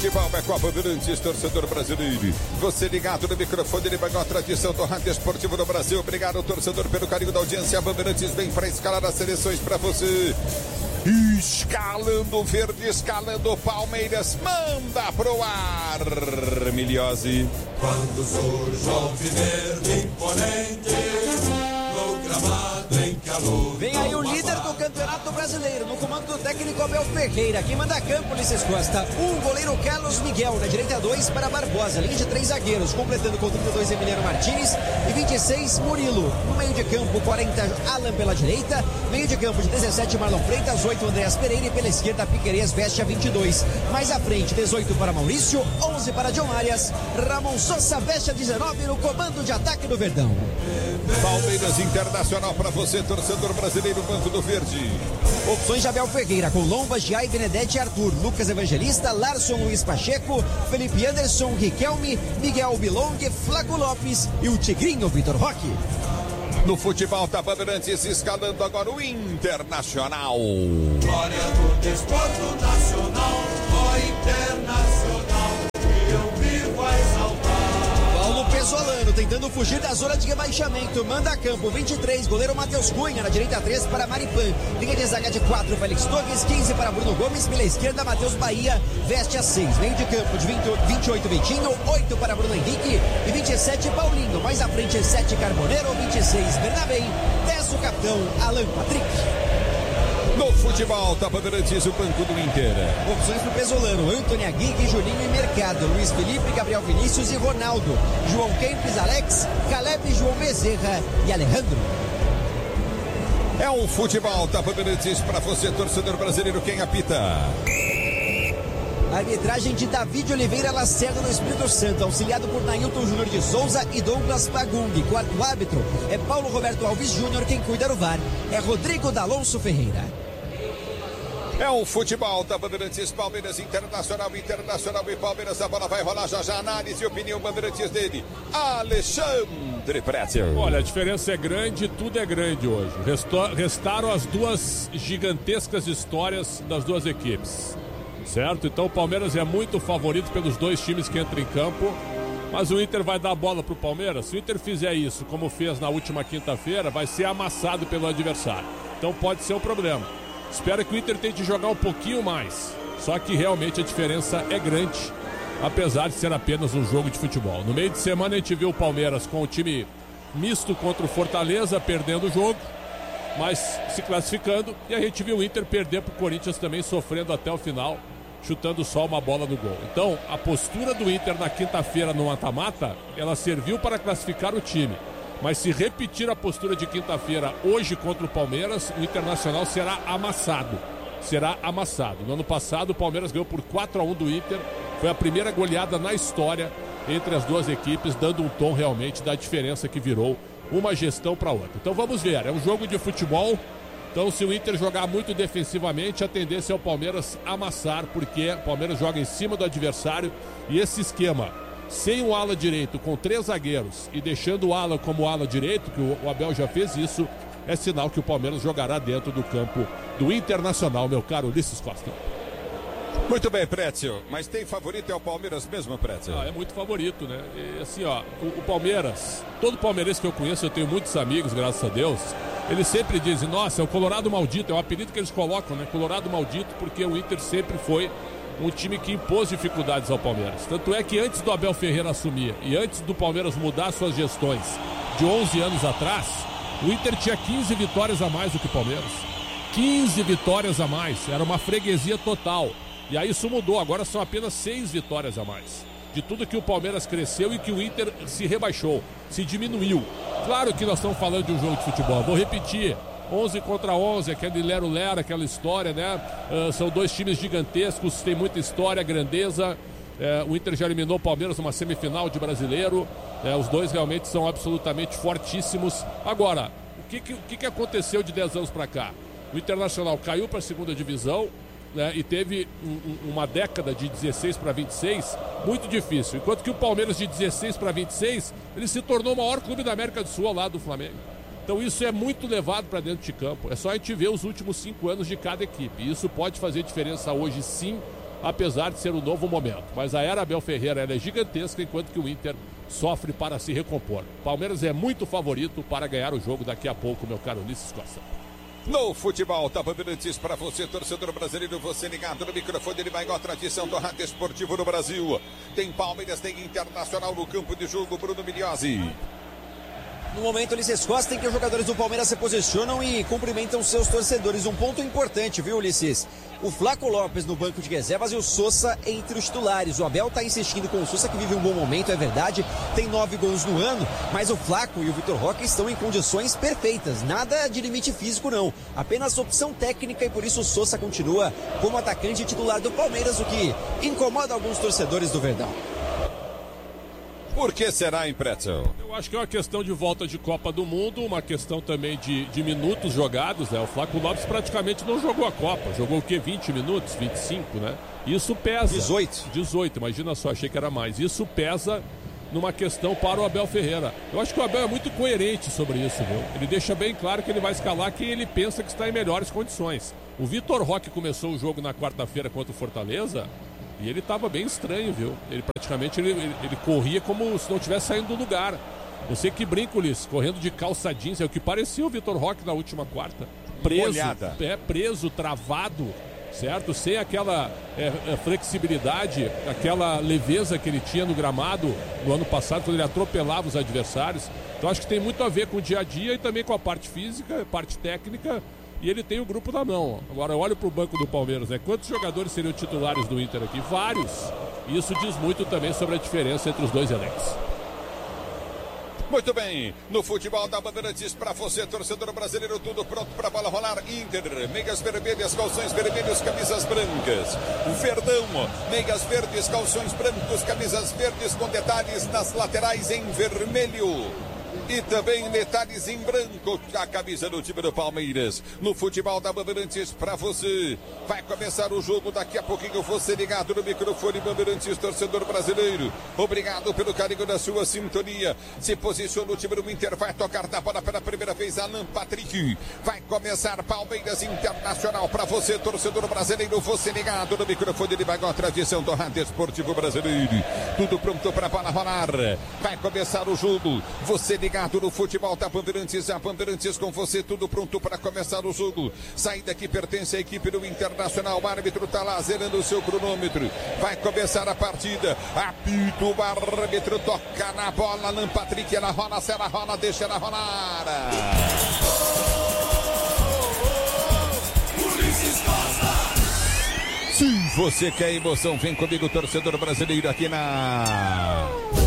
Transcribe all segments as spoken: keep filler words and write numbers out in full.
futebol é Copa Bandeirantes, torcedor brasileiro. Você ligado no microfone de maior tradição do rádio esportivo no Brasil. Obrigado, torcedor, pelo carinho da audiência. A Bandeirantes vem para escalar as seleções para você. Escalando o verde, escalando o Palmeiras, manda pro ar, Miliose. Quando surge o alviverde imponente, no gramado em calor. Vem aí o líder do Campeonato Brasileiro, no comando do técnico Abel Ferreira. Quem manda campo, Ulisses Costa. Um, goleiro Carlos Miguel. Na direita, dois para Barbosa. Linha de três zagueiros, completando com trinta e dois Emiliano Martins e vinte e seis Murilo. No meio de campo, quarenta Alan pela direita. Meio de campo de dezessete Marlon Freitas, oito Andreas Pereira e pela esquerda Piquerez veste a vinte e dois. Mais à frente, dezoito para Maurício, onze para John Arias. Ramon Sosa veste a dezenove no comando de ataque do Verdão. Palmeiras Internacional para você, torcedor brasileiro, Banco do Verde. Opções de Abel Ferreira com Lomba, Giai, Benedetti, Arthur, Lucas Evangelista, Larson, Luiz Pacheco, Felipe Anderson, Riquelme, Miguel Bilong, Flaco Lopes e o Tigrinho Vitor Roque. No futebol tá Bandeirantes escalando agora o Internacional. Glória do desporto nacional, ó Internacional, que eu vivo a exaltar. Paulo Pesolano tentando fugir da zona de rebaixamento, manda a campo, vinte e três, goleiro Matheus Cunha, na direita três para Maripan, linha de zaga de quatro, Félix Torres, quinze para Bruno Gomes, pela esquerda Matheus Bahia, veste a seis, meio de campo de vinte e oito Vitinho, oito para Bruno Henrique e vinte e sete Paulinho, mais à frente sete Carboneiro, vinte e seis Bernabé, dez o capitão Alan Patrick. No futebol, tá Bandeirantes, o banco do Inter. Opções pro Pesolano, Antônio Aguirre, Juninho e Mercado, Luiz Felipe, Gabriel Vinícius e Ronaldo, João Kempis, Alex, Caleb, João Bezerra e Alejandro. É um futebol, tá Bandeirantes, para você, torcedor brasileiro, quem apita? Arbitragem de David Oliveira Lacerda no Espírito Santo, auxiliado por Nailton Júnior de Souza e Douglas Pagung. Quarto árbitro é Paulo Roberto Alves Júnior, quem cuida do V A R é Rodrigo D'Alonso Ferreira. É um futebol da Bandeirantes, Palmeiras Internacional, Internacional e Palmeiras, a bola vai rolar já já, análise e opinião Bandeirantes dele, Alexandre Pretzel. Olha, a diferença é grande, tudo é grande hoje. Restou, restaram as duas gigantescas histórias das duas equipes, certo? Então o Palmeiras é muito favorito pelos dois times que entram em campo, mas o Inter vai dar a bola pro Palmeiras. Se o Inter fizer isso, como fez na última quinta-feira, vai ser amassado pelo adversário. Então pode ser um problema. Espero que o Inter tente jogar um pouquinho mais. Só que realmente a diferença é grande, apesar de ser apenas um jogo de futebol. No meio de semana a gente viu o Palmeiras com o time misto contra o Fortaleza, perdendo o jogo, mas se classificando. E a gente viu o Inter perder para o Corinthians também, sofrendo até o final, chutando só uma bola no gol. Então, a postura do Inter na quinta-feira no mata-mata, ela serviu para classificar o time. Mas se repetir a postura de quinta-feira hoje contra o Palmeiras, o Internacional será amassado. Será amassado. No ano passado, o Palmeiras ganhou por quatro a um do Inter. Foi a primeira goleada na história entre as duas equipes, dando um tom realmente da diferença que virou uma gestão para outra. Então vamos ver, é um jogo de futebol. Então se o Inter jogar muito defensivamente, a tendência é o Palmeiras amassar, porque o Palmeiras joga em cima do adversário. E esse esquema, sem o ala direito, com três zagueiros e deixando o ala como ala direito, que o Abel já fez isso, é sinal que o Palmeiras jogará dentro do campo do Internacional, meu caro Ulisses Costa. Muito bem, Pretzel, mas tem favorito é o Palmeiras mesmo, Pretzel? Ah, é muito favorito, né? E assim, ó, o, o Palmeiras, todo palmeirense que eu conheço, eu tenho muitos amigos, graças a Deus, eles sempre dizem, nossa, é o Colorado Maldito, é o apelido que eles colocam, né? Colorado Maldito, porque o Inter sempre foi um time que impôs dificuldades ao Palmeiras. Tanto é que antes do Abel Ferreira assumir e antes do Palmeiras mudar suas gestões de onze anos atrás, o Inter tinha quinze vitórias a mais do que o Palmeiras. quinze vitórias a mais, era uma freguesia total. E aí isso mudou, agora são apenas seis vitórias a mais. De tudo que o Palmeiras cresceu e que o Inter se rebaixou, se diminuiu. Claro que nós estamos falando de um jogo de futebol, vou repetir. onze contra onze, aquele lero-lero, aquela história, né? Uh, são dois times gigantescos, tem muita história, grandeza. Uh, o Inter já eliminou o Palmeiras numa semifinal de brasileiro. Uh, os dois realmente são absolutamente fortíssimos. Agora, o que, que, que aconteceu de dez anos para cá? O Internacional caiu para a segunda divisão, né? E teve um, um, uma década de dezesseis para vinte e seis muito difícil. Enquanto que o Palmeiras de dezesseis para vinte e seis, ele se tornou o maior clube da América do Sul ao lado do Flamengo. Então isso é muito levado para dentro de campo. É só a gente ver os últimos cinco anos de cada equipe. Isso pode fazer diferença hoje sim apesar de ser um novo momento. Mas a era Abel Ferreira ela é gigantesca, enquanto que o Inter sofre para se recompor. Palmeiras é muito favorito para ganhar o jogo daqui a pouco, meu caro Ulisses Costa. No futebol, tá Bandeirantes para você, torcedor brasileiro, você ligado no microfone, ele vai igual a tradição do rádio esportivo no Brasil. Tem Palmeiras, tem Internacional no campo de jogo, Bruno Migliozzi. No momento, Ulisses Costa, em que os jogadores do Palmeiras se posicionam e cumprimentam seus torcedores. Um ponto importante, viu, Ulisses? O Flaco Lopes no banco de reservas e o Sousa entre os titulares. O Abel está insistindo com o Sousa, que vive um bom momento, é verdade. Tem nove gols no ano, mas o Flaco e o Vitor Roque estão em condições perfeitas. Nada de limite físico, não. Apenas opção técnica e por isso o Sousa continua como atacante titular do Palmeiras, o que incomoda alguns torcedores do Verdão. Por que será, hein, Pretzel? Eu acho que é uma questão de volta de Copa do Mundo, uma questão também de, de minutos jogados, né? O Flaco Lopes praticamente não jogou a Copa. Jogou o quê? vinte minutos? vinte e cinco, né? Isso pesa. dezoito. dezoito, imagina só, achei que era mais. Isso pesa numa questão para o Abel Ferreira. Eu acho que o Abel é muito coerente sobre isso, viu? Ele deixa bem claro que ele vai escalar quem ele pensa que está em melhores condições. O Vitor Roque começou o jogo na quarta-feira contra o Fortaleza e ele estava bem estranho, viu? Ele praticamente ele, ele, ele corria como se não estivesse saindo do lugar. Você que brinca, Ulisses, correndo de calça jeans, é o que parecia o Vitor Roque na última quarta. Preso, Molhada. é, preso, travado, certo? Sem aquela é, é, flexibilidade, aquela leveza que ele tinha no gramado no ano passado, quando ele atropelava os adversários. Então acho que tem muito a ver com o dia a dia e também com a parte física, parte técnica. E ele tem o grupo na mão. Agora, olha para o banco do Palmeiras, né? Quantos jogadores seriam titulares do Inter aqui? Vários. Isso diz muito também sobre a diferença entre os dois elencos. Muito bem, no futebol da Bandeirantes para você, torcedor brasileiro, tudo pronto para a bola rolar. Inter, meias vermelhas, calções vermelhos, camisas brancas. Verdão, meias verdes, calções brancos, camisas verdes com detalhes nas laterais em vermelho. E também detalhes em branco, a camisa do time do Palmeiras. No futebol da Bandeirantes para você. Vai começar o jogo daqui a pouquinho. Você ligado no microfone Bandeirantes, torcedor brasileiro. Obrigado pelo carinho da sua sintonia. Se posiciona o time do Inter. Vai tocar na bola pela primeira vez Alan Patrick. Vai começar Palmeiras Internacional para você, torcedor brasileiro. Você ligado no microfone. Ele vai com a tradição do rádio esportivo brasileiro. Tudo pronto para a bola rolar. Vai começar o jogo. Você ligado no futebol da Bandeirantes, a Bandeirantes com você, tudo pronto para começar o jogo. Saída que pertence à equipe do Internacional, o árbitro está lá zerando o seu cronômetro. Vai começar a partida, apito o árbitro, toca na bola, Alan Patrick, ela rola, se ela rola, deixa ela rolar. Se você quer emoção, vem comigo, torcedor brasileiro, aqui na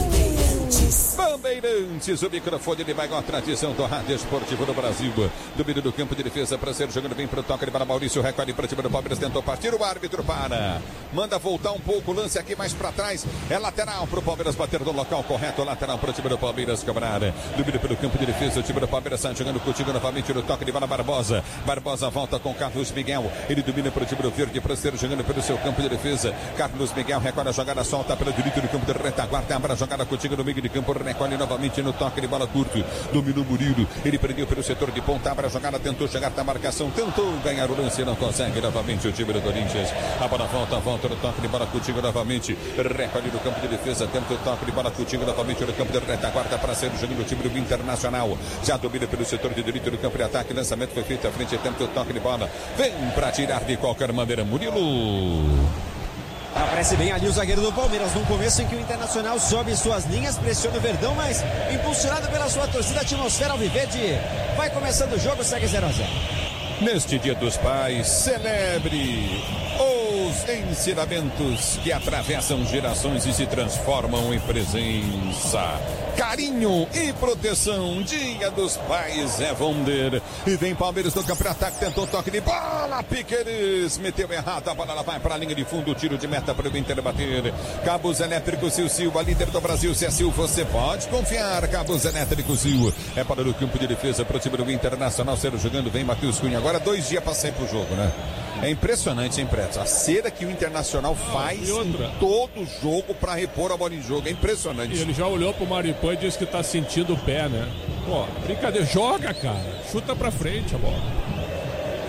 Bandeirantes, o microfone ele vai com a tradição do rádio esportivo do Brasil. Domínio do campo de defesa para ser jogando bem para o toque para Maurício, recorde para o time do Palmeiras, tentou partir, o árbitro para, manda voltar um pouco, lance aqui mais para trás, é lateral para o Palmeiras bater no local correto, lateral para o time do Palmeiras cobrar. Domínio pelo campo de defesa, o time do Palmeiras sai jogando contigo novamente no toque de bola Barbosa. Barbosa volta com Carlos Miguel, ele domina para o time do Verde para ser jogando pelo seu campo de defesa. Carlos Miguel recolhe a jogada, solta pela direita do campo de retaguarda, abra a jogada contigo no meio de campo, recolhe novamente no toque de bola curto, dominou Murilo, ele prendeu pelo setor de ponta, abre a jogada, tentou chegar na marcação, tentou ganhar o lance, não consegue novamente o time do Corinthians. A bola volta, volta no toque de bola contigo novamente, recolhe no campo de defesa, tenta o toque de bola contigo novamente no campo de retaguarda para ser o jogo do time do Internacional. Já domina pelo setor de direito do campo de ataque, lançamento foi feito à frente, tenta o toque de bola, vem para tirar de qualquer maneira Murilo. Aparece bem ali o zagueiro do Palmeiras no começo em que o Internacional sobe suas linhas, pressiona o Verdão, mas impulsionado pela sua torcida, a atmosfera alviverde. Vai começando o jogo, segue zero a zero. Neste Dia dos Pais, celebre os ensinamentos que atravessam gerações e se transformam em presença. Carinho e proteção, Dia dos Pais é Vonder. E vem Palmeiras no campo de ataque, tentou toque de bola, Piqueires meteu errado, a bola ela vai para a linha de fundo, tiro de meta para o Inter bater. Cabos Elétricos Sil Silva, líder do Brasil, se é Sil, você pode confiar. Cabos Elétricos Sil, é para o campo de defesa para o time do Internacional, sendo jogando, vem Matheus Cunha, agora dois dias para sair pro jogo, né? É impressionante, hein, Preto? A cera que o Internacional faz em todo jogo para repor a bola em jogo. É impressionante. E ele já olhou pro Maripã e disse que tá sentindo o pé, né? Pô, brincadeira. Joga, cara. Chuta pra frente a bola.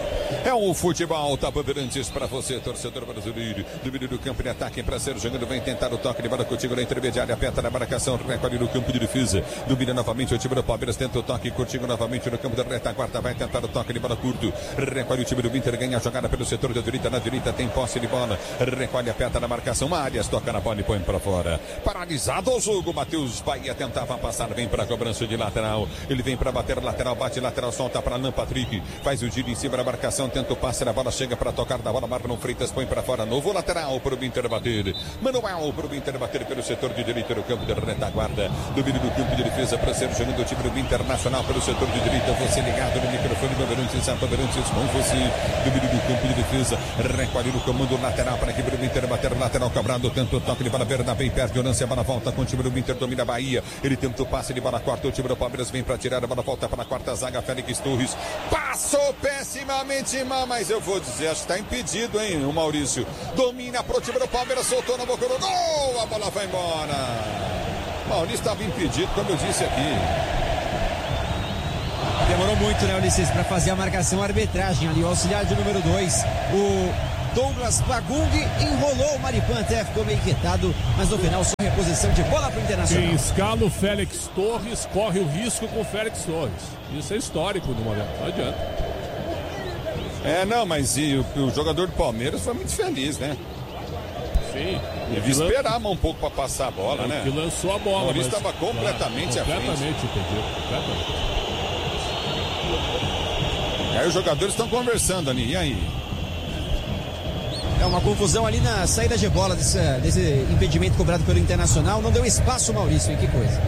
É o futebol, tá Bandeirantes para você, torcedor brasileiro. Do meio do campo de ataque para ser jogando, vem tentar o toque de bola contigo na intermediária, aperta na marcação, recolhe no campo de defesa. Domina novamente o time do Palmeiras, tenta o toque contigo novamente no campo da retaguarda, vai tentar o toque de bola curto. Recolhe o time do Inter, ganha a jogada pelo setor da direita, na direita tem posse de bola. Recolhe, aperta na marcação, Arias toca na bola e põe para fora. Paralisado o jogo, Matheus Bahia tentava passar, vem para a cobrança de lateral. Ele vem para bater lateral, bate lateral, solta para Alan Patrick, faz o giro em cima da marcação, tenta o passe na bola, chega para tocar da bola, Marlon Freitas põe para fora, novo lateral para o Inter bater. Manuel para o Inter bater pelo setor de direita no campo de retaguarda. Domínio do campo de defesa para ser jogando o time do Internacional pelo setor de direita. Você ligado no microfone, Bandeirantes, a Bandeirantes com você. Domínio do campo de defesa, recolhe no comando lateral para que o Inter bater lateral, cobrado, tenta o toque de bola, Bernabé perde o lance, a bola volta com o time do Inter, domina a Bahia. Ele tenta o passe de bola, corta o time do Palmeiras, vem para tirar a bola, volta para a quarta zaga, Félix Torres. Passou pessimamente mal, mas eu vou dizer, acho que está impedido, hein, o Maurício. Domina pro time do Palmeiras, soltou na boca do gol, a bola vai embora. Maurício estava impedido, como eu disse aqui. Demorou muito, né, Ulisses, para fazer a marcação, a arbitragem ali, o auxiliar de número dois, o Douglas Bagung, enrolou o Maripan, até ficou meio inquietado, mas no final só reposição de bola para o Internacional. Quem escala o Félix Torres corre o risco com o Félix Torres. Isso é histórico no momento, não adianta. É, não, mas e, o, o jogador do Palmeiras foi muito feliz, né? Sim. Ele esperava um pouco para passar a bola, é, né? Que lançou a bola. O Maurício estava completamente, claro, à frente. Completamente entendido, completamente. E aí os jogadores estão conversando ali, e aí? É uma confusão ali na saída de bola desse, desse impedimento cobrado pelo Internacional. Não deu espaço, Maurício, hein? Que coisa.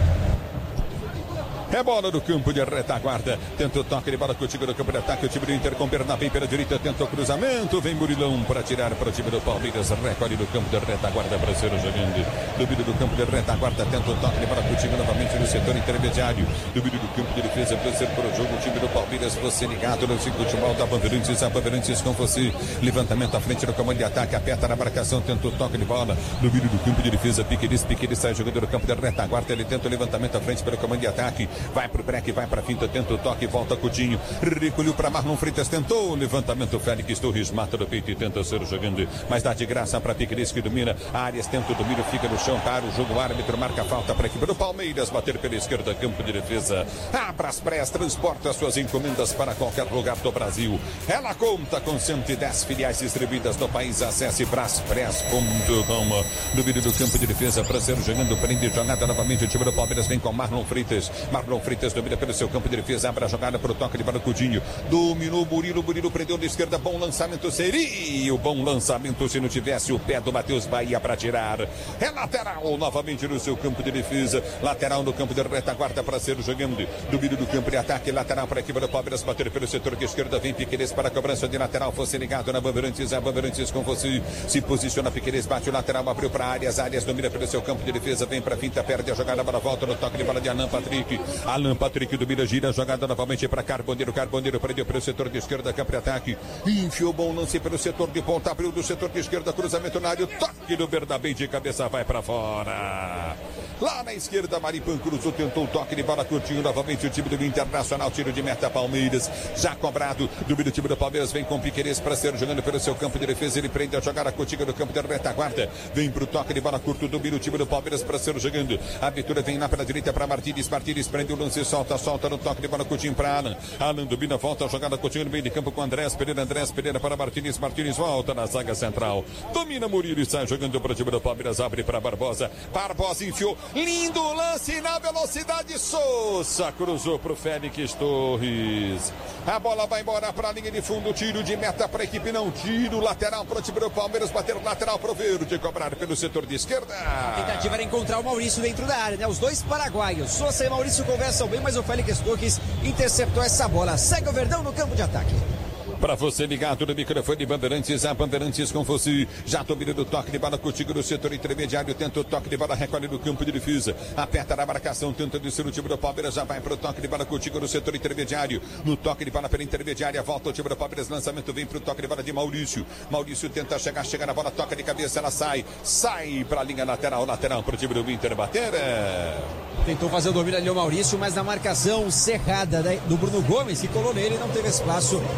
É bola do campo de retaguarda. Tenta o toque de bola contigo no campo de ataque. O time do Inter com Bernabé pela direita. Tenta o cruzamento. Vem Murilão para tirar para o time do Palmeiras. Recolhe no campo de retaguarda para ser jogando. Domínio do campo de retaguarda. Tenta o toque de bola contigo novamente no setor intermediário. Domínio do campo de defesa para ser para o jogo. O time do Palmeiras. Você ligado no futebol da Bandeirantes. A Bandeirantes com você. Levantamento à frente no comando de ataque. Aperta na marcação. Tenta o toque de bola. Domínio do campo de defesa. Piqueires. Piqueires sai jogando no campo de retaguarda. Ele tenta o levantamento à frente pelo comando de ataque. Vai pro break, vai pra finta, tenta o toque, volta Coutinho, recolheu pra Marlon Freitas, tentou o levantamento, Félix Torres mata do peito e tenta ser jogando, mas dá de graça pra Piqueires que domina, Arias tenta o domínio, fica no chão, para o jogo, o árbitro marca a falta pra equipe do Palmeiras, bater pela esquerda, campo de defesa, a Braspress transporta suas encomendas para qualquer lugar do Brasil, ela conta com cento e dez filiais distribuídas no país, acesse braspress ponto com, domínio do campo de defesa pra ser jogando, prende jogada novamente, o time do Palmeiras vem com Marlon Freitas, Marlon Freitas domina pelo seu campo de defesa, abre a jogada para o toque de bola, Coutinho, dominou Murilo, Murilo prendeu na esquerda, bom lançamento, seria o bom lançamento se não tivesse o pé do Matheus Bahia para tirar, é lateral novamente no seu campo de defesa, lateral no campo de retaguarda para ser jogando, domínio do campo de ataque, lateral para a equipe do Palmeiras, bater pelo setor de esquerda, vem Piqueires para a cobrança de lateral, fosse ligado na Bandeirantes, a Bandeirantes com você, se posiciona Piqueires, bate o lateral, abriu para Arias, Arias domina pelo seu campo de defesa, vem para a finta, perde a jogada, para volta no toque de bola de Alan Patrick, Alan Patrick domina, gira, jogada novamente para Carboneiro, Carboneiro prendeu pelo setor de esquerda, campo de ataque, enfiou bom lance pelo setor de ponta, abriu do setor de esquerda, cruzamento na área, toque do Bernabé de cabeça, vai para fora. Lá na esquerda, Maripan cruzou, tentou o toque de bola, curtinho novamente o time do Internacional, tiro de meta, Palmeiras, já cobrado, domina o time do Palmeiras, vem com Piqueires para ser jogando pelo seu campo de defesa, ele prende a jogada contigo no campo de retaguarda, vem pro toque de bola curto, domina o time do Palmeiras para ser jogando, a abertura vem lá pela direita para Martínez, Martínez prende o lance, solta, solta no toque de bola, Coutinho para Alan, Alan domina, volta a jogada, Coutinho no meio de campo com Andrés Pereira, Andrés Pereira para Martínez, Martínez volta na zaga central, domina Murilo e sai jogando para o time do Palmeiras, abre para Barbosa, Barbosa enfiou, lindo lance na velocidade, Sousa cruzou para o Félix Torres, a bola vai embora para a linha de fundo, tiro de meta para a equipe, não, tiro lateral para o time do Palmeiras, bater lateral para o Verde, cobrar pelo setor de esquerda. A tentativa era encontrar o Maurício dentro da área, né? Os dois paraguaios, Sousa e Maurício conversam bem, mas o Félix Torres interceptou essa bola, segue o Verdão no campo de ataque. Para você ligado no microfone Bandeirantes, a Bandeirantes com você, já domina do toque de bola contigo no setor intermediário, tenta o toque de bola, recolhe no campo de defesa, aperta na marcação, tenta descer o time do Palmeiras, já vai para o toque de bola contigo no setor intermediário, no toque de bola pela intermediária, volta o time do Palmeiras, lançamento vem para o toque de bola de Maurício, Maurício tenta chegar, chega na bola, toca de cabeça, ela sai, sai para a linha lateral, lateral para o time do Inter bater. Tentou fazer o domínio ali o Maurício, mas na marcação cerrada do Bruno Gomes, que colou nele, não teve espaço para avançar.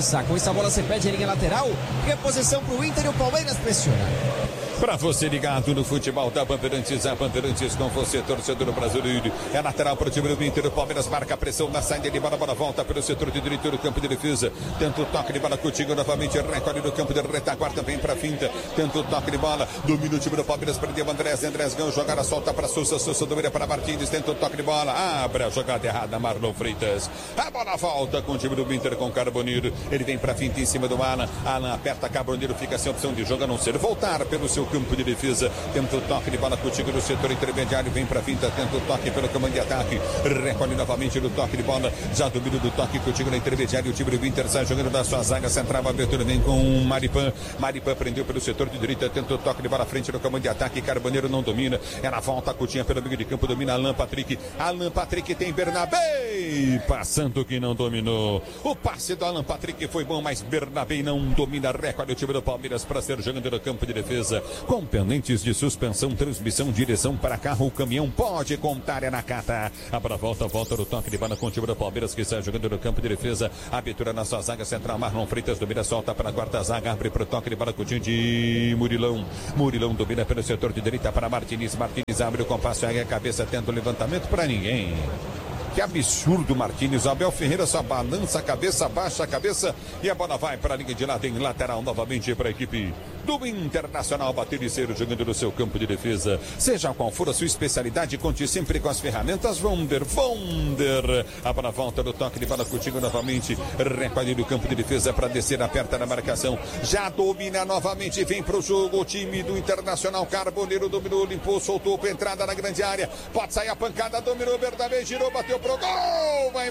avançar. Com essa bola você pede a linha lateral, reposição pro Inter e o Palmeiras pressiona. Pra você ligado no futebol da Bandeirantes, a Bandeirantes com você, torcedor brasileiro. É lateral pro time do Inter, o Palmeiras marca a pressão na saída de bola, a bola volta pelo setor de direito do campo de defesa. Tenta o toque de bola contigo novamente, recolhe no campo de retaguarda, vem pra finta. Tenta o toque de bola, domina o time do Palmeiras, perdeu o Andrés, Andrés ganhou, jogada solta pra Sousa, Sousa domina para Martins, tenta o toque de bola, abre a jogada errada, Marlon Freitas. A bola volta com o time do Inter com Carboneiro, ele vem pra finta em cima do Alan, Alan aperta, Carboneiro fica sem opção de jogo, a não ser voltar pelo seu campo de defesa, tenta o toque de bola contigo no setor intermediário, vem pra finta, tenta o toque pelo comando de ataque, recolhe novamente no toque de bola, já domina do toque contigo no intermediário, o time do Inter sai jogando da sua zaga central, abertura vem com o Maripan, Maripan prendeu pelo setor de direita, tenta o toque de bola à frente no comando de ataque, Carboneiro não domina, ela volta a Coutinho pelo meio de campo, domina Alan Patrick, Alan Patrick tem Bernabé, passando que não dominou, o passe do Alan Patrick foi bom, mas Bernabé não domina, recolhe o time do Palmeiras para ser jogando no campo de defesa, com pendentes de suspensão, transmissão, direção para carro, o caminhão pode contar, é na Cata. A bola volta, volta no toque de bola com o time do Palmeiras que está jogando no campo de defesa. Abertura na sua zaga central, Marlon Freitas domina, solta para a quarta zaga, abre para o toque de bola com o time de Murilão. Murilão domina pelo setor de direita para Martins. Martins abre o compasso, aí a cabeça, tenta o levantamento para ninguém. Que absurdo, Martins. Abel Ferreira só balança a cabeça, baixa a cabeça e a bola vai para a linha de lado em lateral novamente para a equipe do Internacional bater e ser jogando no seu campo de defesa. Seja qual for a sua especialidade, conte sempre com as ferramentas Wonder. Wonder. A bola volta do toque de bola contigo novamente. Recolhe no campo de defesa para descer, aperta na marcação. Já domina novamente, vem para o jogo o time do Internacional. Carboneiro dominou, limpou, soltou para entrada na grande área. Pode sair a pancada, dominou, Bernabé girou, bateu pro gol, vai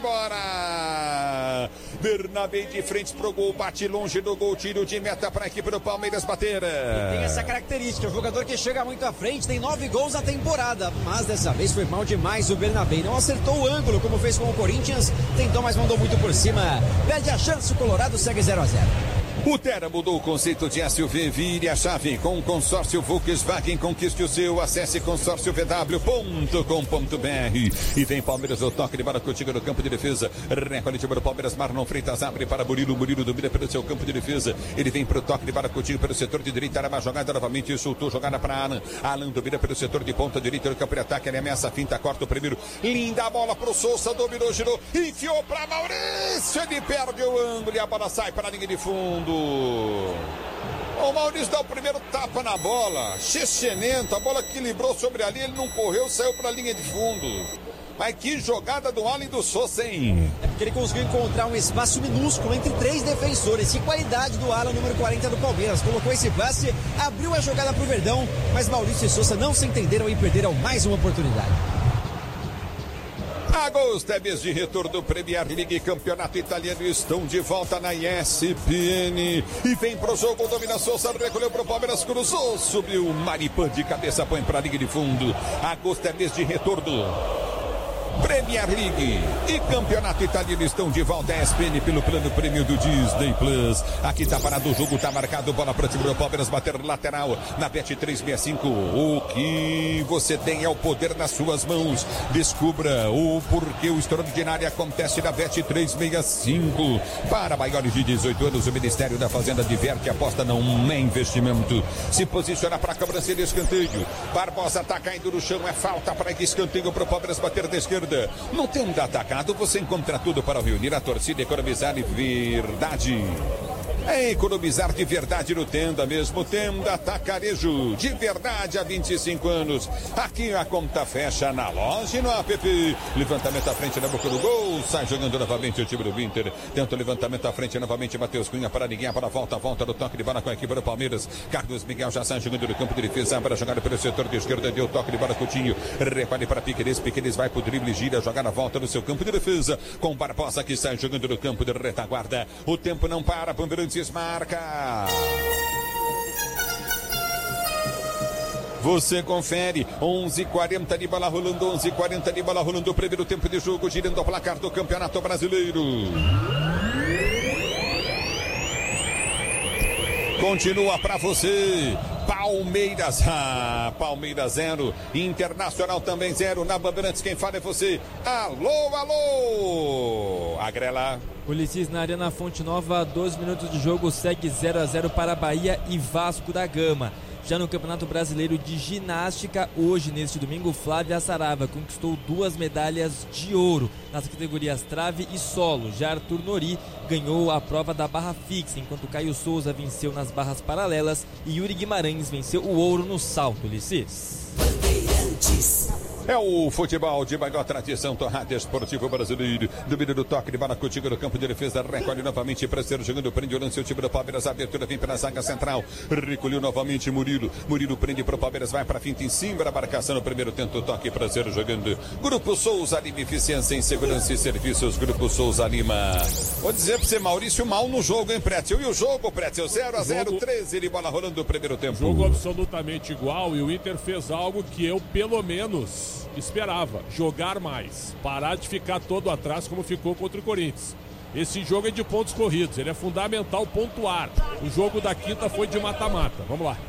embora. Bernabé de frente pro gol, bate longe do gol, tiro de meta para a equipe do Palmeiras bater. E tem essa característica, o jogador que chega muito à frente tem nove gols na temporada, mas dessa vez foi mal demais o Bernabé, não acertou o ângulo como fez com o Corinthians, tentou, mas mandou muito por cima, perde a chance, o Colorado segue zero a zero. O Terra mudou o conceito de S U V, vire a chave com o consórcio Volkswagen, conquiste o seu, acesse consórcio v w ponto com ponto b r e vem Palmeiras, o toque de bola contigo no campo de defesa, recolhe o Palmeiras, Marlon Freitas abre para Murilo, Murilo domina pelo seu campo de defesa, ele vem para o toque de bola contigo pelo setor de direita, era uma jogada novamente, soltou, jogada para Alan, Alan domina pelo setor de ponta direita no campo de ataque, ele ameaça a finta, corta o primeiro, linda bola pro Sousa, dominou, girou, enfiou para Maurício, ele perde o ângulo e a bola sai para a linha de fundo. O Maurício dá o primeiro tapa na bola, chechenento, a bola equilibrou sobre ali, ele não correu, saiu para a linha de fundo. Mas que jogada do Alan e do Sousa, hein? É porque ele conseguiu encontrar um espaço minúsculo entre três defensores. Que qualidade do Alan, número quarenta do Palmeiras. Colocou esse passe, abriu a jogada pro Verdão, mas Maurício e Sousa não se entenderam e perderam mais uma oportunidade. Agosto é mês de retorno do Premier League, campeonato italiano, estão de volta na E S P N e vem pro jogo, domina Sousa, recolheu pro Palmeiras, cruzou, subiu, Maripan de cabeça, põe pra linha de fundo. Agosto é mês de retorno. Premier League e Campeonato Italiano estão de volta a E S P N pelo plano prêmio do Disney Plus. Aqui tá parado o jogo, tá marcado, bola para o time do Palmeiras bater lateral na Bet trezentos e sessenta e cinco. O que você tem é o poder nas suas mãos. Descubra o porquê o extraordinário acontece na Bet trezentos e sessenta e cinco. Para maiores de dezoito anos, o Ministério da Fazenda diverte, aposta não é investimento. Se posiciona para a cobrança de escanteio. Barbosa tá caindo no chão, é falta para escanteio para o Palmeiras bater da esquerda. No Tenda Atacado você encontra tudo para reunir a torcida, economizar e verdade. É economizar de verdade no Tenda mesmo. Tenda Atacarejo, de verdade há vinte e cinco anos. Aqui a conta fecha na loja e no app. Levantamento à frente na boca do gol. Sai jogando novamente o time do Inter. Tenta o levantamento à frente novamente. Matheus Cunha para ninguém. Para a volta, volta do toque de bola com a equipe do Palmeiras. Carlos Miguel já sai jogando no campo de defesa. Para jogar pelo setor de esquerda. Deu toque de bola Coutinho. Repare para Piqueires. Piqueires vai pro drible, gira, jogar na volta no seu campo de defesa. Com Barbosa que sai jogando no campo de retaguarda. O tempo não para. Bandeirantes marca. Você confere, onze e quarenta de bola rolando, onze e quarenta de bola rolando, o primeiro tempo de jogo, girando o placar do Campeonato Brasileiro. Continua para você, Palmeiras, ah, Palmeiras zero, Internacional também zero, na Bandeirantes quem fala é você, alô, alô, Agrela. Ulisses na Arena Fonte Nova, doze minutos de jogo, segue zero a zero para Bahia e Vasco da Gama. Já no Campeonato Brasileiro de Ginástica, hoje, neste domingo, Flávia Sarava conquistou duas medalhas de ouro nas categorias trave e solo. Já Arthur Nori ganhou a prova da barra fixa, enquanto Caio Souza venceu nas barras paralelas e Yuri Guimarães venceu o ouro no salto, Ulisses. Bandeirantes. É o futebol de maior tradição, Torrada Esportivo Brasileiro. Domínio do toque de bola contigo no campo de defesa. Recolhe novamente para ser jogando. Prende o lance. O time do Palmeiras. Abertura vem pela zaga central. Recolheu novamente Murilo. Murilo prende para o Palmeiras. Vai para a finta em cima da marcação. No primeiro tenta o toque para ser jogando. Grupo Souza Lima. Eficiência em segurança e serviços. Grupo Souza Lima. Vou dizer para você, Maurício, mal no jogo, hein, Prétio? E o jogo, Prétio? zero a zero, treze de bola rolando no primeiro tempo. Jogo absolutamente igual. E o Inter fez algo que eu, pelo menos, esperava, jogar mais, parar de ficar todo atrás como ficou contra o Corinthians. Esse jogo é de pontos corridos, ele é fundamental pontuar. O jogo da quinta foi de mata-mata. Vamos lá.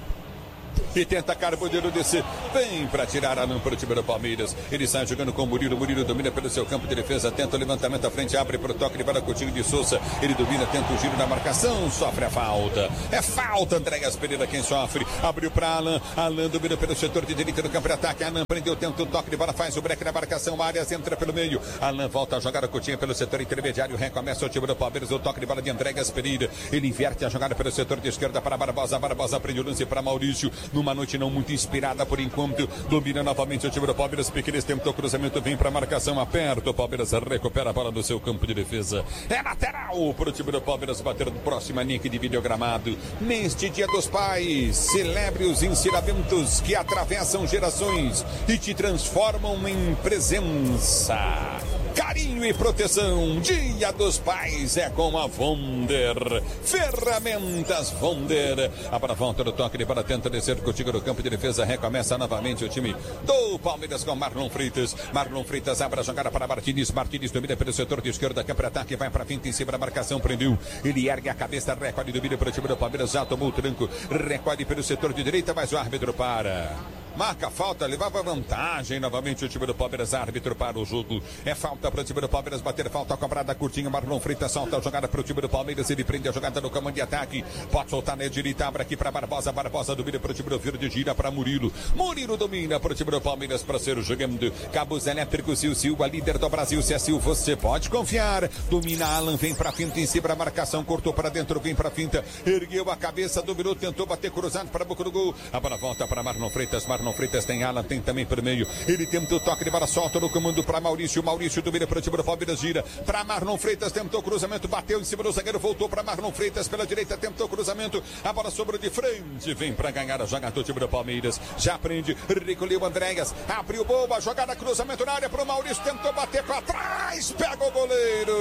E tenta Carboneiro descer. Vem para tirar Alan para o time do Palmeiras. Ele sai jogando com o Murilo. Murilo domina pelo seu campo de defesa. Tenta o levantamento à frente. Abre para o toque de bola Coutinho de Souza. Ele domina, tenta o giro na marcação. Sofre a falta. É falta. Andréas Pereira quem sofre. Abriu para Alan. Alan domina pelo setor de direita do campo de ataque. Alan prendeu, tenta o toque de bola. Faz o break na marcação. Arias entra pelo meio. Alan volta a jogar a Coutinho pelo setor intermediário. Recomeça o time do Palmeiras. O toque de bola de Andréas Pereira. Ele inverte a jogada pelo setor de esquerda para Barbosa. Barbosa prende o lance para Maurício. Numa noite não muito inspirada por enquanto, domina novamente o time do Palmeiras. Piqueires tentou o cruzamento, vem para a marcação, aperta o Palmeiras, recupera a bola no seu campo de defesa. É lateral para o time do Palmeiras bater no próximo nick de videogramado. Neste Dia dos Pais, celebre os ensinamentos que atravessam gerações e te transformam em presença. Carinho e proteção. Dia dos Pais é com a Vonder. Ferramentas Vonder. A para volta do toque de bola, tenta descer contigo no campo de defesa. Recomeça novamente o time do Palmeiras com Marlon Freitas. Marlon Freitas abre a jogada para Martins. Martins domina pelo setor de esquerda. Quer para ataque, vai para a finta em cima da marcação. Prendeu. Ele ergue a cabeça, recolhe domina para o time do Palmeiras. Já tomou o tranco. Recolhe pelo setor de direita, mas o árbitro para. Marca a falta, levava vantagem novamente o time do Palmeiras, árbitro para o jogo. É falta para o time do Palmeiras, bater falta cobrada curtinha. Marlon Freitas solta a jogada para o time do Palmeiras. Ele prende a jogada no comando de ataque. Pode soltar na direita, abre aqui para Barbosa. Barbosa domina para o time do Verde, gira para Murilo. Murilo domina para o time do Palmeiras para ser jogando. Cabos elétricos e o Silva, líder do Brasil. Se é Silva, você pode confiar. Domina Alan, vem para a finta em cima da marcação. Cortou para dentro, vem para a finta. Ergueu a cabeça, dominou, tentou bater cruzado para a boca do gol. A bola volta para Marlon Freitas. Marlon Freitas tem Alan, tem também por meio. Ele tenta o toque de bola, solta no comando para Maurício. Maurício domina para o time do Palmeiras, gira para Marlon Freitas, tentou o cruzamento, bateu em cima do zagueiro, voltou para Marlon Freitas pela direita, tentou o cruzamento, a bola sobrou de frente, vem para ganhar a jogada do time do Palmeiras. Já prende, recolheu Andréas, abriu boa, jogada, cruzamento na área para o Maurício, tentou bater para trás, pega o goleiro.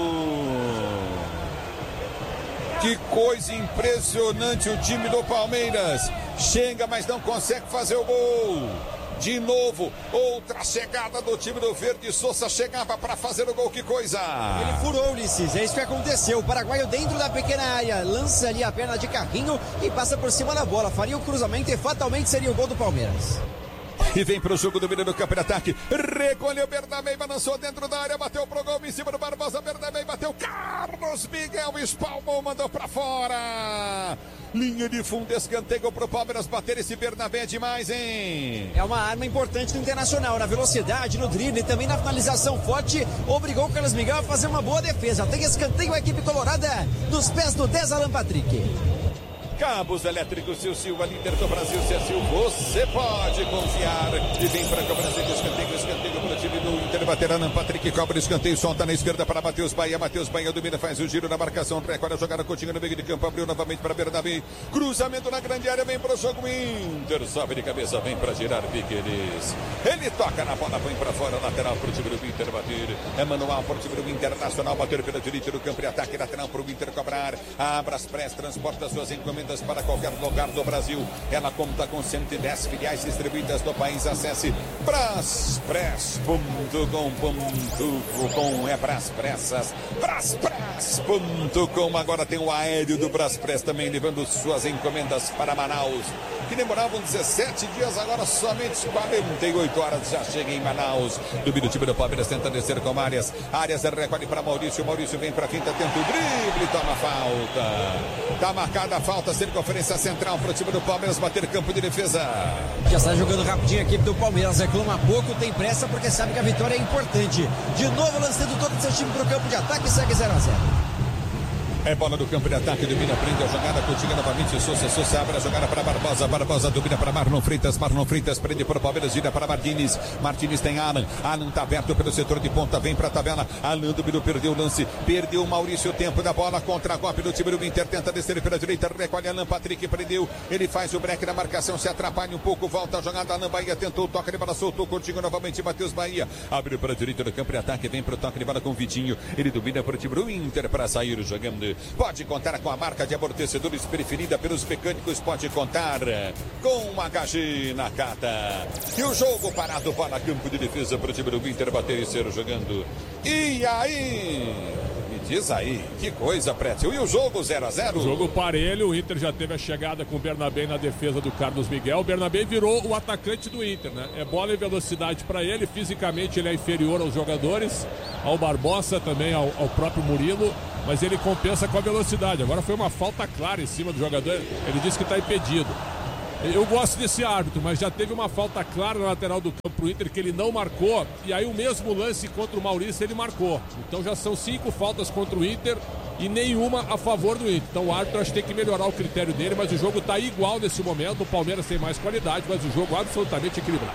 Que coisa impressionante o time do Palmeiras. Chega, mas não consegue fazer o gol. De novo, outra chegada do time do Verde. Souza chegava para fazer o gol, que coisa. Ele furou, Ulisses, é isso que aconteceu. O paraguaio dentro da pequena área, lança ali a perna de carrinho e passa por cima da bola. Faria o cruzamento e fatalmente seria o gol do Palmeiras. E vem para o jogo do domínio do campo de ataque. Recolheu Bernabé, balançou dentro da área, bateu pro gol em cima do Barbosa. Bernabé bateu, Carlos Miguel espalmou, mandou para fora. Linha de fundo, escanteio pro Palmeiras bater. Esse Bernabé é demais, hein? É uma arma importante do Internacional, na velocidade, no drible e também na finalização forte. Obrigou o Carlos Miguel a fazer uma boa defesa. Tem escanteio a equipe colorada nos pés do dez, Alan Patrick. Cabos elétricos, seu Silva, líder do Brasil, se é Silva, você pode confiar. E vem para a cobrança de escanteio, escanteio para o time do Inter, bater Alan Patrick, cobra escanteio, solta na esquerda para Matheus Bahia, Matheus Bahia domina, faz o giro na marcação, recolhe a jogada, continua no meio de campo, abriu novamente para Bernabé, cruzamento na grande área, vem para o jogo, Inter, sobe de cabeça, vem para girar Piqueires. Ele toca na bola, põe para fora, lateral para o time do Inter bater, é manual para o time do Internacional, bater pela direita do campo de ataque, lateral para o Inter cobrar, abra as pressas, transporta suas encomendas encomendas para qualquer lugar do Brasil. Ela conta com cento e dez filiais distribuídas no país. Acesse braspress ponto com ponto com. É Braspressas, braspress ponto com. Agora tem o aéreo do Braspress também levando suas encomendas para Manaus, que demoravam dezessete dias, agora somente quarenta e oito horas já chega em Manaus. Do time do Palmeiras tenta descer com Arias. Arias recolhe para Maurício. Maurício vem para a quinta, tenta o drible, toma falta. Tá marcada a falta, circunferência central para o time do Palmeiras bater campo de defesa. Já está jogando rapidinho a equipe do Palmeiras, reclama pouco, tem pressa porque sabe que a vitória é importante. De novo lançando todo o seu time para o campo de ataque e segue zero a zero. É bola do campo de ataque, domina, prende a jogada, continua novamente, Souza, Souza abre a jogada para Barbosa, Barbosa domina para Marlon Freitas, Marlon Freitas prende para o Palmeiras, gira para Martins, Martins tem Alan, Alan tá aberto pelo setor de ponta, vem para a tabela, Alan dominou, perdeu o lance, perdeu o Maurício, o tempo da bola, contra a golpe do time do Inter, tenta descer pela direita, recolhe Alan, Patrick prendeu, ele faz o break na marcação, se atrapalha um pouco, volta a jogada, Alan Bahia tentou, toca de bola, soltou, continua novamente, Matheus Bahia, abriu para a direita do campo de ataque, vem para o toque de bola com o Vitinho, ele domina para o time do Inter para sair jogando, pode contar com a marca de amortecedores preferida pelos mecânicos, pode contar com H G Nakata. E o jogo parado para campo de defesa para o time do Inter bater e ser jogando. E aí? Me diz aí, que coisa, Prétio. E o jogo zero a zero? O jogo parelho, o Inter já teve a chegada com o Bernabé na defesa do Carlos Miguel. O Bernabé virou o atacante do Inter, né? É bola e velocidade para ele, fisicamente ele é inferior aos jogadores, ao Barbosa também, ao, ao próprio Murilo, mas ele compensa com a velocidade. Agora foi uma falta clara em cima do jogador, ele disse que está impedido. Eu gosto desse árbitro, mas já teve uma falta clara na lateral do campo pro Inter que ele não marcou, e aí o mesmo lance contra o Maurício ele marcou. Então já são cinco faltas contra o Inter e nenhuma a favor do Inter. Então o árbitro acho que tem que melhorar o critério dele, mas o jogo está igual nesse momento. O Palmeiras tem mais qualidade, mas o jogo absolutamente equilibrado.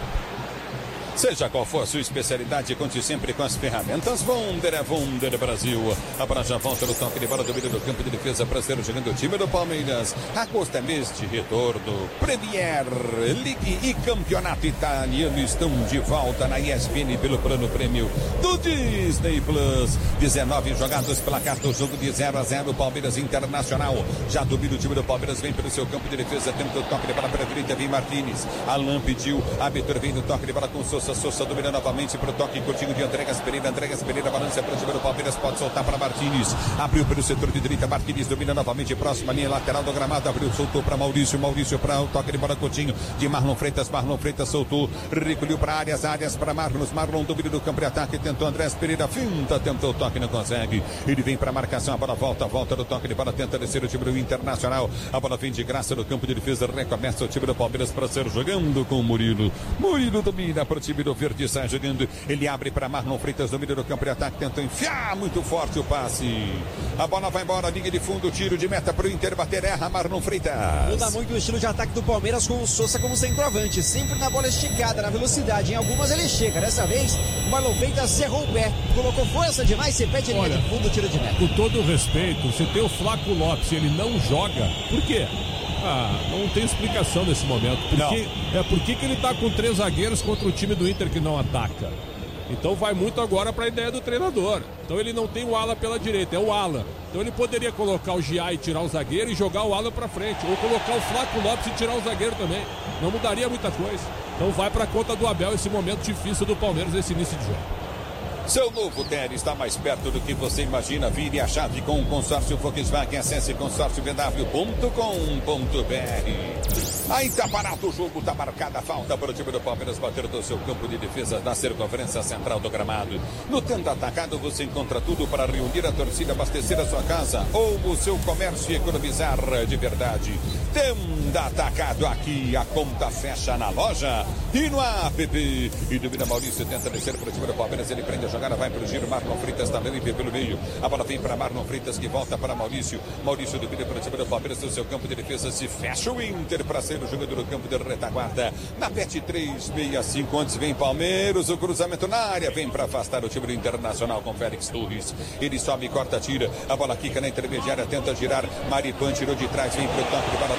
Seja qual for a sua especialidade, conte sempre com as ferramentas Wunder, é Wunder Brasil. A bola já volta no toque de bola do meio do campo de defesa para ser jogando o time do Palmeiras. Agosto é mês de retorno. Premier League e Campeonato Italiano estão de volta na E S P N pelo plano prêmio do Disney Plus. dezenove jogados, placar do jogo de zero a zero. Palmeiras Internacional. Já domina o time do Palmeiras, vem pelo seu campo de defesa, tenta o toque de bola para a direita, vem Martins. Alan pediu, a abertura vem no toque de bola com Souza. Souza domina novamente para o toque curtinho de Andregas Pereira. Andregas Pereira balança para o time do Palmeiras, pode soltar para Martins. Abriu pelo setor de direita, Martins domina novamente, próxima linha lateral do gramado. Abriu, soltou para Maurício. Maurício para o toque de bola curtinho de Marlon Freitas. Marlon Freitas soltou, recolheu para áreas, áreas para Marlon. Marlon domina do campo de ataque, tentou Andrés Pereira, finta, tentou o toque, não consegue. Ele vem para a marcação, a bola volta, volta do toque de bola, tenta descer o time do Internacional. A bola vem de graça no campo de defesa, recomeça o time do Palmeiras para ser jogando com o Murilo. Murilo domina para o time do Verde, sai jogando, ele abre para Marlon Freitas, domina do campo de ataque, tentou enfiar muito forte o passe. A bola vai embora, linha de fundo, tiro de meta para o Inter bater, erra Marlon Freitas. Muda muito o estilo de ataque do Palmeiras com o Souza como centroavante, sempre na bola esticada, na velocidade, em algumas ele chega, dessa vez o Marlon Freitas cerrou o pé, colocou força demais, se pede linha de fundo, tiro de meta. Com todo o respeito, se tem o Flaco Lopes e ele não joga, por quê? Ah, não tem explicação nesse momento. Por que, é, por que, que ele tá com três zagueiros contra o time do Inter que não ataca? Então vai muito agora para a ideia do treinador. Então ele não tem o ala pela direita, é o ala. Então ele poderia colocar o Giai e tirar o zagueiro e jogar o ala para frente. Ou colocar o Flaco Lopes e tirar o zagueiro também. Não mudaria muita coisa. Então vai para conta do Abel esse momento difícil do Palmeiras nesse início de jogo. Seu novo T E R está mais perto do que você imagina. Vire a chave com o consórcio Volkswagen. Acesse consórcio b w ponto com ponto b r. Aí tá parado o jogo, tá marcada a falta para o time do Palmeiras bater do seu campo de defesa na circunferência central do gramado. No Tenda Atacado você encontra tudo para reunir a torcida, abastecer a sua casa ou o seu comércio e economizar de verdade. Tenda Atacado, aqui a conta fecha na loja e no app. E domina Maurício, tenta descer para o time do Palmeiras, ele prende a jogada, vai para o giro, Marlon Freitas está limpo pelo meio, a bola vem para Marlon Freitas que volta para Maurício, Maurício domina para o time do Palmeiras, no seu campo de defesa, se fecha o Inter para ser o jogador do campo de retaguarda, na Bet três sessenta e cinco, antes vem Palmeiras, o cruzamento na área, vem para afastar o time do Internacional com Félix Torres, ele sobe, corta, tira, a bola quica na intermediária, tenta girar, Maripan tirou de trás, vem para o toque de bola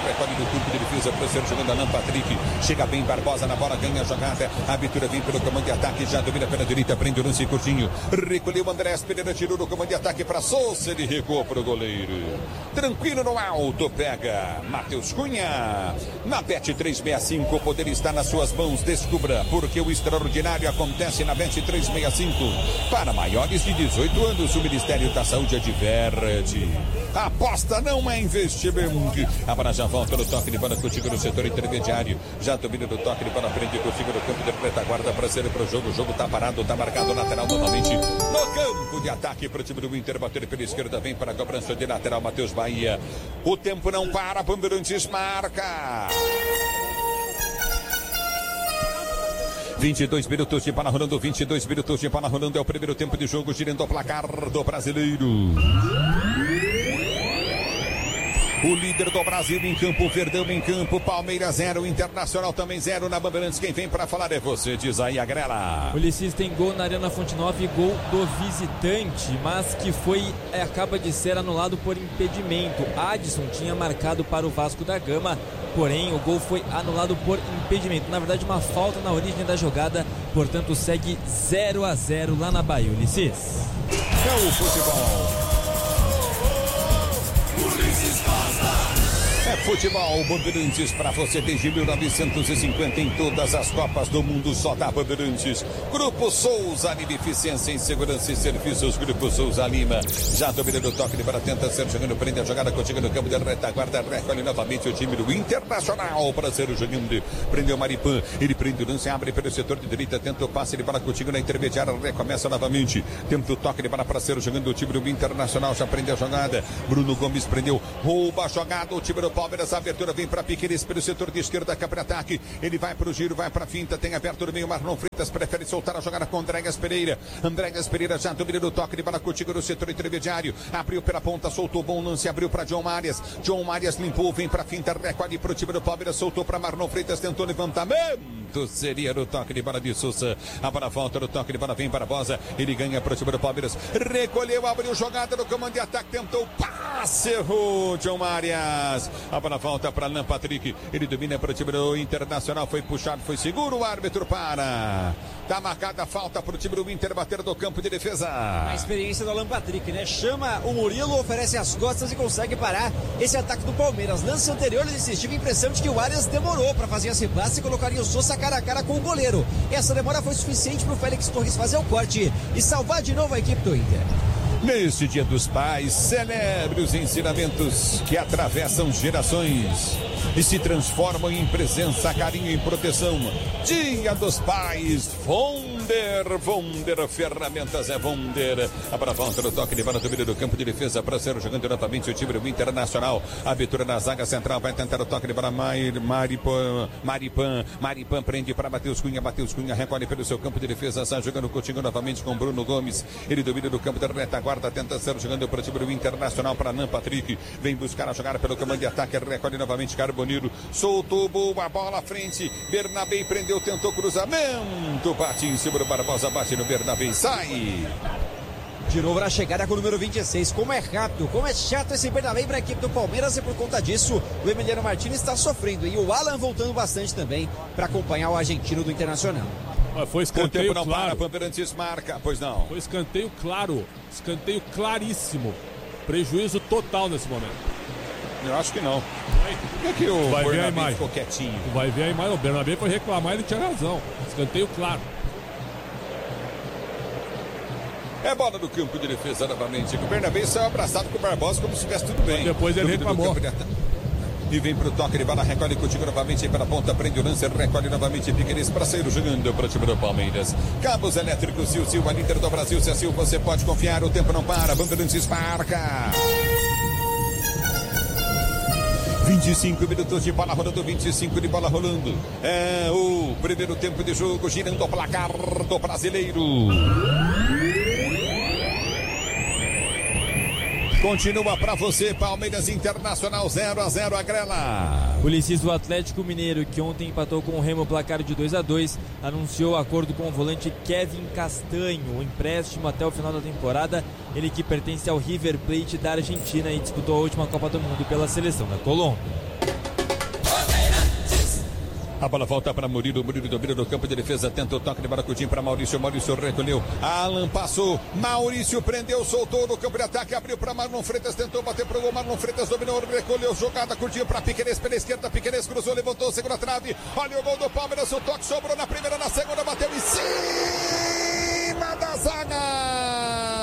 recolhe do campo de defesa para ser jogando Alan Patrick. Chega bem Barbosa na bola, ganha a jogada. A abertura vem pelo comando de ataque, já domina pela direita, prende o lance curtinho. Recolheu Andrés Pereira, tirou no comando de ataque para Souza, ele recuou para o goleiro. Tranquilo no alto, pega Matheus Cunha. Na Bet trezentos e sessenta e cinco, o poder está nas suas mãos. Descubra porque o extraordinário acontece na Bet trezentos e sessenta e cinco. Para maiores de dezoito anos, o Ministério da Saúde adverte. Aposta não é investimento. A bola já volta no toque de bola contigo no setor intermediário. Já domina no toque de bola, prende contigo no campo de retaguarda para ser para o jogo. O jogo tá parado, tá marcado lateral novamente. No campo de ataque para o time do Inter, bater pela esquerda, vem para a cobrança de lateral, Matheus Bahia. O tempo não para, Bandeirantes marca. vinte e dois minutos de bola rolando, vinte e dois minutos de bola rolando, é o primeiro tempo de jogo, girando o placar do Brasileiro. O líder do Brasil em campo, Verdão em campo, Palmeiras zero, Internacional também zero na Bandeirantes. Quem vem para falar é você, diz aí a Grela. O Ulisses tem gol na Arena Fonte Nova e gol do visitante, mas que foi, é, acaba de ser anulado por impedimento. Adson tinha marcado para o Vasco da Gama, porém o gol foi anulado por impedimento. Na verdade, uma falta na origem da jogada, portanto segue zero a zero lá na Bahia. Ulisses. É o futebol. É futebol, Bandeirantes para você desde mil novecentos e cinquenta em todas as Copas do Mundo, só da Bandeirantes. Grupo Souza, Beneficência em Segurança e Serviços, Grupo Souza Lima. Já domina no toque de bola, tenta ser jogando, prende a jogada contigo no campo de retaguarda, recolhe novamente o time do Internacional para ser o jogando. Prendeu o Maripan, ele prende o lance, abre pelo setor de direita, tenta o passe de bola contigo na intermediária, recomeça novamente. Tenta o toque de bola para ser o jogando, o time do Internacional já prende a jogada. Bruno Gomes prendeu, rouba a jogada, o time do Palmeiras, a abertura vem para Piqueires pelo setor de esquerda, cá para ataque, ele vai para o giro, vai para a finta, tem aberto no meio, Marlon Freitas prefere soltar a jogada com Andréas Pereira. Andréas Pereira já domina no toque de bola contigo no setor intermediário, abriu pela ponta, soltou bom lance, abriu para John Marias, John Marias limpou, vem para a finta, recolhe para o time do Palmeiras, soltou para Marlon Freitas, tentou levantamento, seria no toque de bola de Souza. A bola volta no toque de bola, vem para Barbosa, ele ganha para o time do Palmeiras, recolheu, abriu jogada no comando de ataque, tentou passe, errou John Marias. A bola volta para Alan Patrick, ele domina para o time do Internacional, foi puxado, foi seguro, o árbitro para. Tá marcada a falta para o time do Inter bater do campo de defesa. A experiência do Alan Patrick, né? Chama o Murilo, oferece as costas e consegue parar esse ataque do Palmeiras. Lance anterior, ele tive a impressão de que o Arias demorou para fazer esse passe e colocaria o Souza cara a cara com o goleiro. Essa demora foi suficiente para o Félix Torres fazer o corte e salvar de novo a equipe do Inter. Neste Dia dos Pais, celebre os ensinamentos que atravessam gerações e se transformam em presença, carinho e proteção. Dia dos Pais, Vonder, Vonder, ferramentas é Vonder. A bola volta no toque de bola do meio do campo de defesa para ser jogando novamente o time do Internacional. Abertura na zaga central, vai tentar o toque de bola, Maripan, Maripan, Maripan prende para Matheus Cunha, Matheus Cunha recolhe pelo seu campo de defesa, está jogando contigo novamente com Bruno Gomes. Ele domina no campo da retaguarda, tenta ser jogando para o time do Internacional, para Alan Patrick, vem buscar a jogada pelo comando de ataque, recolhe novamente Carboniro, soltou boa bola à frente, Bernabé prendeu, tentou cruzamento, bate em cima do Barbosa, bate no Bernabé e sai. De novo na chegada com o número vinte e seis. Como é rápido, como é chato esse Bernabé para a equipe do Palmeiras, e por conta disso o Emiliano Martínez está sofrendo. E o Alan voltando bastante também para acompanhar o argentino do Internacional. Foi escanteio não claro. Para, Bandeirantes marca, pois não. Foi escanteio claro, escanteio claríssimo. Prejuízo total nesse momento. Eu acho que não. Por que, que o vai ver a Bernabé ficou quietinho? Vai ver a imagem. O Bernabé foi reclamar, ele tinha razão. Escanteio claro. É bola do campo de defesa novamente. O Bernabé saiu abraçado com o Barbosa como se estivesse tudo bem. Depois ele reclamou. E vem pro toque de bola, recolhe contigo novamente pela ponta, prende o lance, recolhe novamente Piqueires para sair jogando para o time do Palmeiras. Cabos elétricos Sil Sil, a líder do Brasil, se assim você pode confiar, o tempo não para, Bandeirantes marca. vinte e cinco minutos de bola rolando, vinte e cinco de bola rolando. É o primeiro tempo de jogo, girando o placar do Brasileiro. Continua para você, Palmeiras Internacional zero a zero, a Grela. O Ulisses do Atlético Mineiro, que ontem empatou com o Remo placar de dois a dois, anunciou acordo com o volante Kevin Castanho, o empréstimo até o final da temporada. Ele que pertence ao River Plate da Argentina e disputou a última Copa do Mundo pela seleção da Colômbia. A bola volta para Murilo, Murilo domina no campo de defesa, tenta o toque de Baracudinho para Maurício, Maurício recolheu, Alan passou, Maurício prendeu, soltou no campo de ataque, abriu para Marlon Freitas, tentou bater pro gol, Marlon Freitas dominou, recolheu, jogada, curtiu para Piquerez pela esquerda, Piquerez cruzou, levantou, segura a trave, olha o gol do Palmeiras, o toque sobrou na primeira, na segunda, bateu em cima da zaga.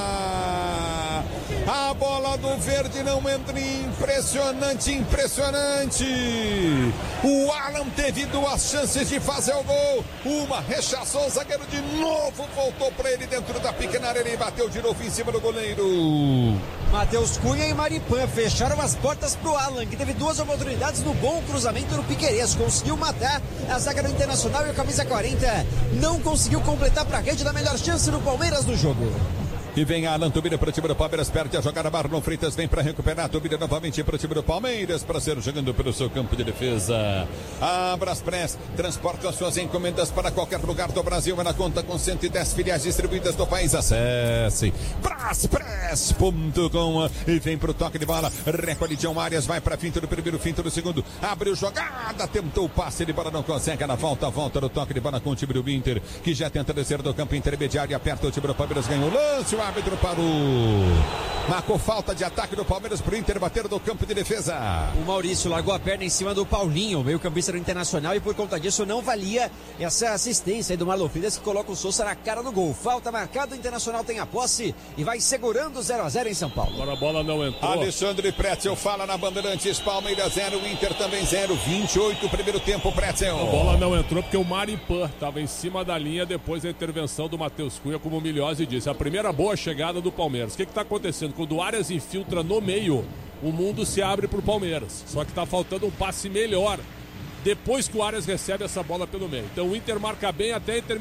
A bola do Verde não entra, impressionante, impressionante. O Alan teve duas chances de fazer o gol. Uma rechaçou o zagueiro de novo, voltou para ele dentro da pequena área, ele bateu de novo em cima do goleiro. Matheus Cunha e Maripan fecharam as portas pro Alan, que teve duas oportunidades no bom cruzamento no Piquerez. Conseguiu matar a zaga do Internacional e o camisa quarenta não conseguiu completar para a rede da melhor chance do Palmeiras no jogo. E vem Alan, domina para o time do Palmeiras, perde a jogada, Marlon Freitas vem para recuperar, domina novamente para o time do Palmeiras, para ser jogando pelo seu campo de defesa. A Braspress transporta as suas encomendas para qualquer lugar do Brasil, ela conta com cento e dez filiais distribuídas do país. Acesse braspress ponto com e vem para o toque de bola, recolhe John Arias, vai para a finta do primeiro, finta do segundo, abriu jogada, tentou o passe de bola, não consegue, ela volta, volta no toque de bola com o time do Inter, que já tenta descer do campo intermediário, aperta o time do Palmeiras, ganhou o lance, o árbitro parou. Marcou falta de ataque do Palmeiras pro Inter bater no campo de defesa. O Maurício largou a perna em cima do Paulinho, meio campista do Internacional, e por conta disso não valia essa assistência aí do Marlon Freitas, que coloca o Sousa na cara do gol. Falta marcada, o Internacional tem a posse e vai segurando zero a zero em São Paulo. Agora a bola não entrou. Alexandre Pretzel fala na Bandeirantes, Palmeiras zero, Inter também zero, vinte e oito primeiro tempo, Pretzel. A bola não entrou porque o Maripan estava em cima da linha depois da intervenção do Matheus Cunha, como o Milhose disse. A primeira boa chegada do Palmeiras. O que está acontecendo? Quando o Arias infiltra no meio, o mundo se abre para o Palmeiras. Só que está faltando um passe melhor depois que o Arias recebe essa bola pelo meio. Então o Inter marca bem até a intermediária.